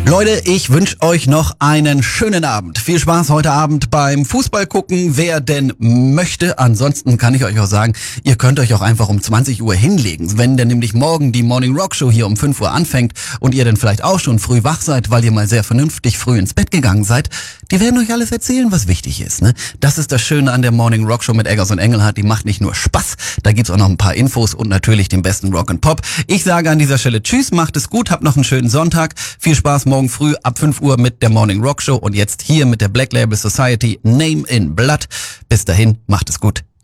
Leute, ich wünsche euch noch einen schönen Abend. Viel Spaß heute Abend beim Fußball gucken, wer denn möchte. Ansonsten kann ich euch auch sagen, ihr könnt euch auch einfach um 20 Uhr hinlegen. Wenn denn nämlich morgen die Morning Rock Show hier um 5 Uhr anfängt und ihr dann vielleicht auch schon früh wach seid, weil ihr mal sehr vernünftig früh ins Bett gegangen seid, die werden euch alles erzählen, was wichtig ist, ne? Das ist das Schöne an der Morning Rock Show mit Eggers und Engelhardt. Die macht nicht nur Spaß, da gibt's auch noch ein paar Infos und natürlich den besten Rock and Pop. Ich sage an dieser Stelle Tschüss, macht es gut, habt noch einen schönen Sonntag. Viel Spaß morgen früh ab 5 Uhr mit der Morning Rock Show und jetzt hier mit der Black Label Society Name in Blood. Bis dahin, macht es gut.